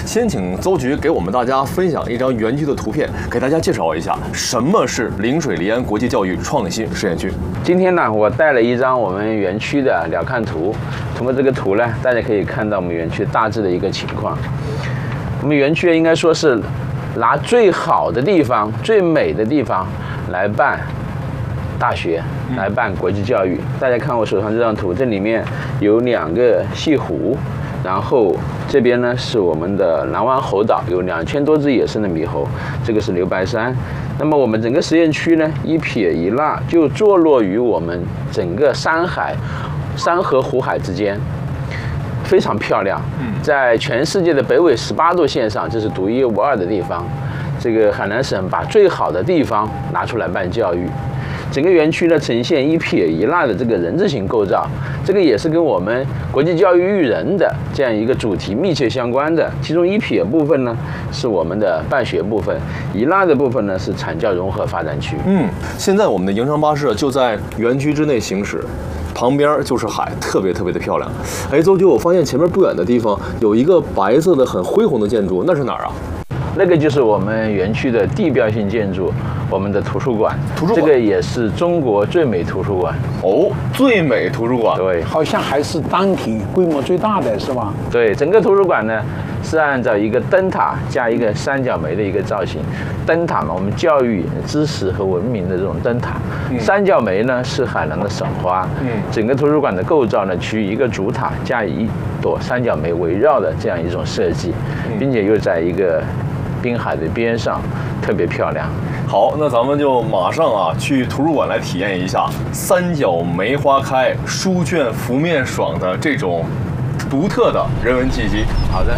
先请邹局给我们大家分享一张园区的图片，给大家介绍一下什么是陵水黎安国际教育创新试验区。 今天呢，我带了一张我们园区的鸟瞰图。通过这个图呢，大家可以看到我们园区大致的一个情况。我们园区应该说是拿最好的地方、最美的地方来办大学，来办国际教育。大家看我手上这张图，这里面有2个西湖，然后这边呢是我们的南湾猴岛，有2000多只野生的猕猴，这个是留白山。那么我们整个实验区呢，一撇一捺就坐落于我们整个山河湖海之间，非常漂亮。在全世界的北纬18度线上，这是独一无二的地方。这个海南省把最好的地方拿出来办教育。整个园区呢呈现一撇一捺的这个人字形构造，这个也是跟我们国际教育育人的这样一个主题密切相关的。其中一撇部分呢是我们的办学部分，一捺的部分呢是产教融合发展区。 现在我们的营商巴士就在园区之内行驶，旁边就是海，特别的漂亮。哎，邹局，我发现前面不远的地方有一个白色的很恢宏的建筑，那是哪儿啊？ 那个就是我们园区的地标性建筑，我们的图书馆。这个也是中国最美图书馆。哦，最美图书馆。对， 好像还是当体规模最大的是吧？ 对，整个图书馆呢是按照一个灯塔加一个三角梅的一个造型。灯塔嘛，我们教育、知识和文明的这种灯塔。三角梅呢是海南的省花。整个图书馆的构造呢，取一个主塔加一朵三角梅围绕的这样一种设计，并且又在一个滨海的边上，特别漂亮。 好，那咱们就马上去图书馆来体验一下三角梅花开、书卷拂面爽的这种独特的人文气息。 好的。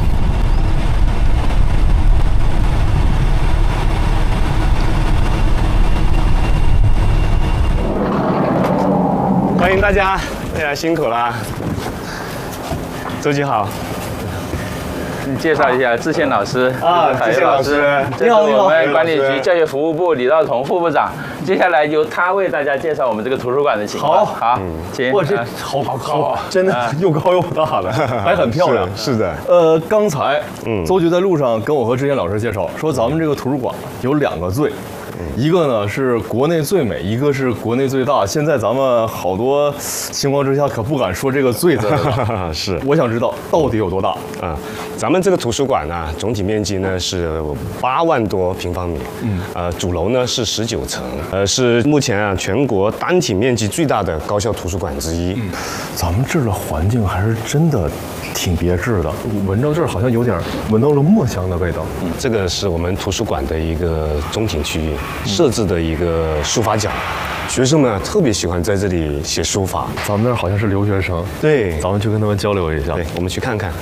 欢迎大家，辛苦了。邹局好。 你介绍一下志宪老师志宪老师， 这是我们管理局教育服务部李道彤副部长。接下来由他为大家介绍我们这个图书馆的情况。好，请。 哇，这好高啊！真的又高又大的，还很漂亮。 是的。 刚才邹局在路上跟我和志宪老师介绍说，咱们这个图书馆有2个最。一个呢是国内最美，一个是国内最大。现在咱们好多情况之下可不敢说这个最字了。 是， 我想知道到底有多大啊？咱们这个图书馆呢，总体面积呢是8万多平方米。主楼呢是19层，是目前全国单体面积最大的高校图书馆之一。 咱们这儿的环境还是真的挺别致的，闻到这儿好像有点闻到了墨香的味道。 这个是我们图书馆的一个中庭区域设置的一个书法角，学生们特别喜欢在这里写书法。 咱们那儿好像是留学生， 对， 咱们去跟他们交流一下。 对，我们去看看。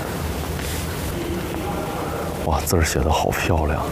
哇，字儿写得好漂亮！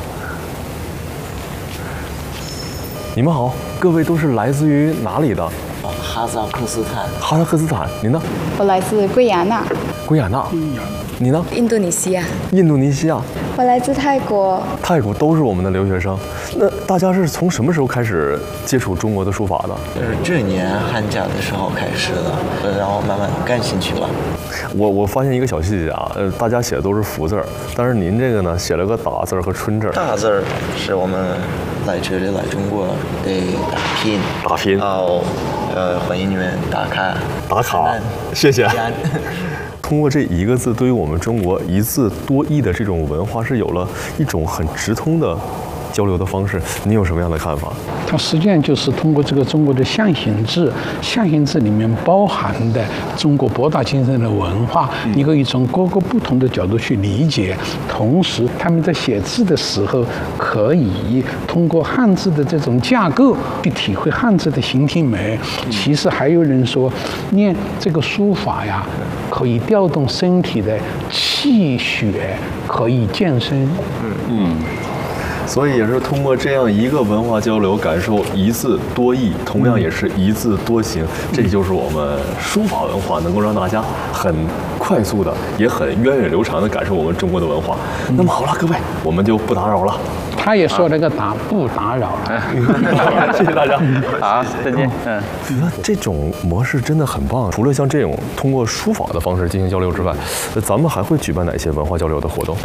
你们好，各位都是来自于哪里的？ 哈萨克斯坦。 哈萨克斯坦，您呢？ 我来自圭亚那。 圭亚那。你呢？ 印度尼西亚。 印度尼西亚。 我来自泰国。 泰国都是我们的留学生。那大家是从什么时候开始接触中国的书法的？ 就是这年寒假的时候开始的，然后慢慢感兴趣了。 我发现一个小细节啊，大家写的都是福字儿，但是您这个呢写了个打字和春字。 大字是我们来这里来中国得打拼，然后欢迎你们打卡。 谢谢。通过这一个字，对于我们中国一字多义的这种文化是有了一种很直通的交流的方式。你有什么样的看法？ 它实际上就是通过这个中国的象形字，象形字里面包含的中国博大精深的文化，你可以从各个不同的角度去理解。同时，他们在写字的时候，可以通过汉字的这种架构去体会汉字的形体美。其实还有人说，念这个书法呀，可以调动身体的气血，可以健身。 所以也是通过这样一个文化交流，感受一字多义，同样也是一字多形。这就是我们书法文化能够让大家很快速的，也很源远流长的感受我们中国的文化。那么好了，各位，我们就不打扰了。 他也说了个不打扰。 谢谢大家。 好，再见。 那这种模式真的很棒。除了像这种通过书法的方式进行交流之外，咱们还会举办哪些文化交流的活动？